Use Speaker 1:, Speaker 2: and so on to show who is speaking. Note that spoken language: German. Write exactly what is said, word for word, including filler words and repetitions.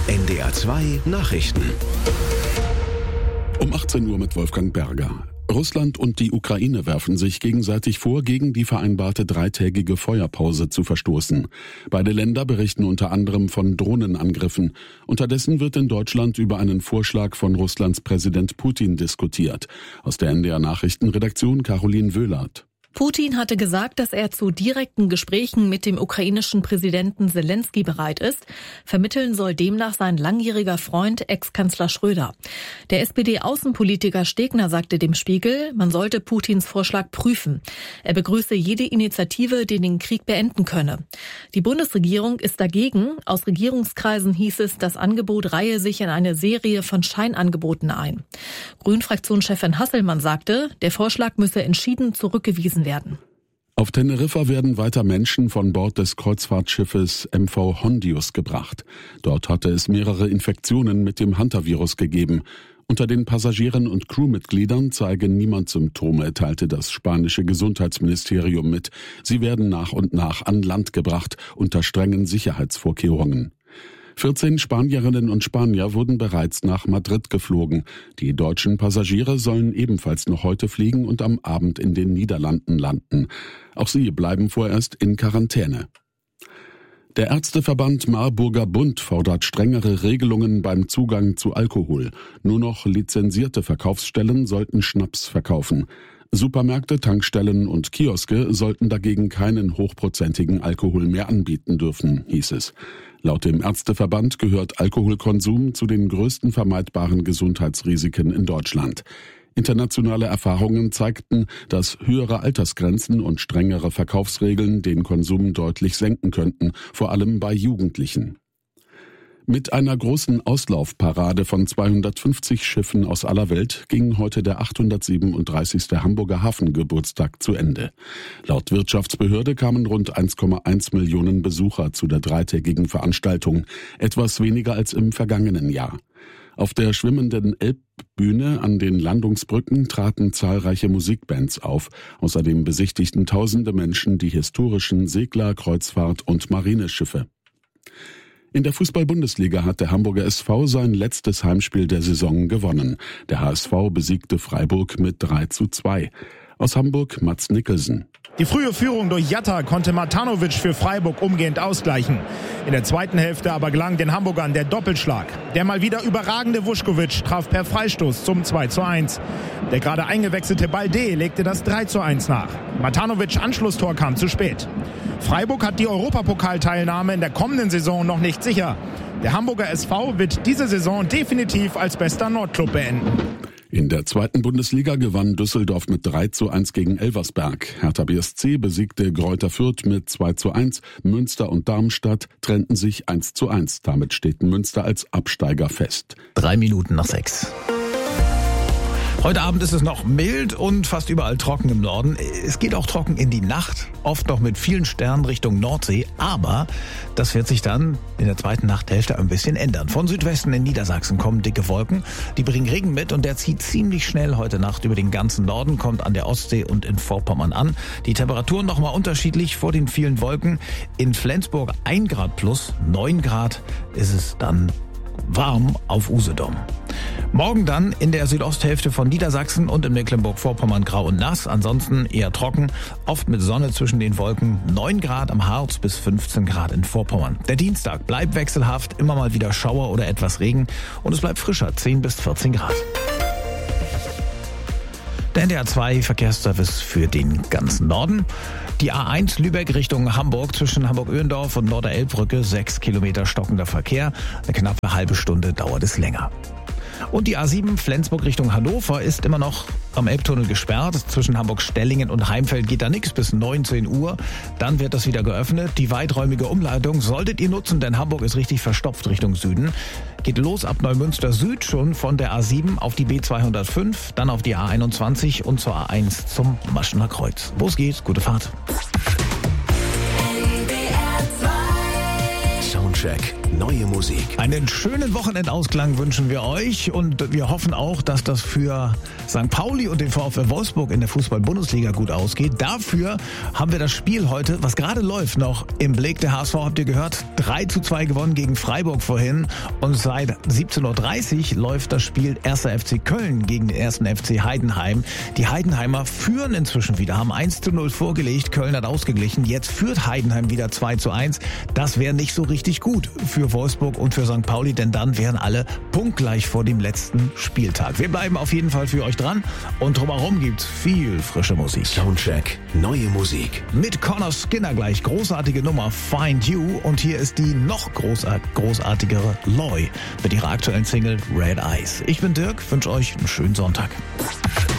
Speaker 1: N D R zwei Nachrichten.
Speaker 2: Um achtzehn Uhr mit Wolfgang Berger. Russland und die Ukraine werfen sich gegenseitig vor, gegen die vereinbarte dreitägige Feuerpause zu verstoßen. Beide Länder berichten unter anderem von Drohnenangriffen. Unterdessen wird in Deutschland über einen Vorschlag von Russlands Präsident Putin diskutiert. Aus der N D R Nachrichtenredaktion Caroline Wöhlert.
Speaker 3: Putin hatte gesagt, dass er zu direkten Gesprächen mit dem ukrainischen Präsidenten Selenskyj bereit ist. Vermitteln soll demnach sein langjähriger Freund, Ex-Kanzler Schröder. Der S P D-Außenpolitiker Stegner sagte dem Spiegel, man sollte Putins Vorschlag prüfen. Er begrüße jede Initiative, die den Krieg beenden könne. Die Bundesregierung ist dagegen. Aus Regierungskreisen hieß es, das Angebot reihe sich in eine Serie von Scheinangeboten ein. Grünen-Fraktionschefin Hasselmann sagte, der Vorschlag müsse entschieden zurückgewiesen werden.
Speaker 2: Auf Teneriffa werden weiter Menschen von Bord des Kreuzfahrtschiffes M V Hondius gebracht. Dort hatte es mehrere Infektionen mit dem Hantavirus gegeben. Unter den Passagieren und Crewmitgliedern zeige niemand Symptome, teilte das spanische Gesundheitsministerium mit. Sie werden nach und nach an Land gebracht, unter strengen Sicherheitsvorkehrungen. vierzehn Spanierinnen und Spanier wurden bereits nach Madrid geflogen. Die deutschen Passagiere sollen ebenfalls noch heute fliegen und am Abend in den Niederlanden landen. Auch sie bleiben vorerst in Quarantäne. Der Ärzteverband Marburger Bund fordert strengere Regelungen beim Zugang zu Alkohol. Nur noch lizenzierte Verkaufsstellen sollten Schnaps verkaufen. Supermärkte, Tankstellen und Kioske sollten dagegen keinen hochprozentigen Alkohol mehr anbieten dürfen, hieß es. Laut dem Ärzteverband gehört Alkoholkonsum zu den größten vermeidbaren Gesundheitsrisiken in Deutschland. Internationale Erfahrungen zeigten, dass höhere Altersgrenzen und strengere Verkaufsregeln den Konsum deutlich senken könnten, vor allem bei Jugendlichen. Mit einer großen Auslaufparade von zweihundertfünfzig Schiffen aus aller Welt ging heute der achthundertsiebenunddreißigste Hamburger Hafengeburtstag zu Ende. Laut Wirtschaftsbehörde kamen rund eins Komma eins Millionen Besucher zu der dreitägigen Veranstaltung, etwas weniger als im vergangenen Jahr. Auf der schwimmenden Elbbühne an den Landungsbrücken traten zahlreiche Musikbands auf. Außerdem besichtigten tausende Menschen die historischen Segler-, Kreuzfahrt- und Marineschiffe. In der Fußball-Bundesliga hat der Hamburger S V sein letztes Heimspiel der Saison gewonnen. Der H S V besiegte Freiburg mit drei zu zwei. Aus Hamburg Mats Nicholson.
Speaker 4: Die frühe Führung durch Jatta konnte Matanovic für Freiburg umgehend ausgleichen. In der zweiten Hälfte aber gelang den Hamburgern der Doppelschlag. Der mal wieder überragende Vuskovic traf per Freistoß zum zwei zu eins. Der gerade eingewechselte Balde legte das drei zu eins nach. Matanovic' Anschlusstor kam zu spät. Freiburg hat die Europapokalteilnahme in der kommenden Saison noch nicht sicher. Der Hamburger S V wird diese Saison definitiv als bester Nordclub beenden.
Speaker 2: In der zweiten Bundesliga gewann Düsseldorf mit drei zu eins gegen Elversberg. Hertha B S C besiegte Greuther Fürth mit zwei zu eins. Münster und Darmstadt trennten sich eins zu eins. Damit steht Münster als Absteiger fest.
Speaker 5: Drei Minuten nach sechs. Heute Abend ist es noch mild und fast überall trocken im Norden. Es geht auch trocken in die Nacht, oft noch mit vielen Sternen Richtung Nordsee. Aber das wird sich dann in der zweiten Nachthälfte ein bisschen ändern. Von Südwesten in Niedersachsen kommen dicke Wolken. Die bringen Regen mit und der zieht ziemlich schnell heute Nacht über den ganzen Norden, kommt an der Ostsee und in Vorpommern an. Die Temperaturen nochmal unterschiedlich vor den vielen Wolken. In Flensburg ein Grad plus, neun Grad ist es dann warm auf Usedom. Morgen dann in der Südosthälfte von Niedersachsen und in Mecklenburg-Vorpommern grau und nass, ansonsten eher trocken, oft mit Sonne zwischen den Wolken, neun Grad am Harz bis fünfzehn Grad in Vorpommern. Der Dienstag bleibt wechselhaft, immer mal wieder Schauer oder etwas Regen und es bleibt frischer, zehn bis vierzehn Grad. Der N D R zwei Verkehrsservice für den ganzen Norden. Die A eins Lübeck Richtung Hamburg zwischen Hamburg-Öhendorf und Norderelbbrücke, sechs Kilometer stockender Verkehr. Eine knappe halbe Stunde dauert es länger. Und die A sieben Flensburg Richtung Hannover ist immer noch am Elbtunnel gesperrt. Zwischen Hamburg-Stellingen und Heimfeld geht da nichts bis neunzehn Uhr. Dann wird das wieder geöffnet. Die weiträumige Umleitung solltet ihr nutzen, denn Hamburg ist richtig verstopft Richtung Süden. Geht los ab Neumünster Süd schon von der A sieben auf die B zweihundertfünf, dann auf die A einundzwanzig und zur A eins zum Maschener Kreuz. Los geht's, gute Fahrt.
Speaker 1: Soundcheck. Soundcheck, neue Musik.
Speaker 5: Einen schönen Wochenendausklang wünschen wir euch und wir hoffen auch, dass das für Sankt Pauli und den VfL Wolfsburg in der Fußball-Bundesliga gut ausgeht. Dafür haben wir das Spiel heute, was gerade läuft, noch im Blick. Der H S V, habt ihr gehört, drei zu zwei gewonnen gegen Freiburg vorhin und seit siebzehn Uhr dreißig läuft das Spiel erster F C Köln gegen den ersten F C Heidenheim. Die Heidenheimer führen inzwischen wieder, haben eins zu null vorgelegt, Köln hat ausgeglichen, jetzt führt Heidenheim wieder zwei zu eins. Das wäre nicht so richtig gut für Wolfsburg und für Sankt Pauli, denn dann wären alle punktgleich vor dem letzten Spieltag. Wir bleiben auf jeden Fall für euch dran und drumherum gibt's viel frische Musik.
Speaker 1: Soundcheck, neue Musik.
Speaker 5: Mit Connor Skinner gleich, großartige Nummer Find You und hier ist die noch großart- großartigere Loy mit ihrer aktuellen Single Red Eyes. Ich bin Dirk, wünsche euch einen schönen Sonntag.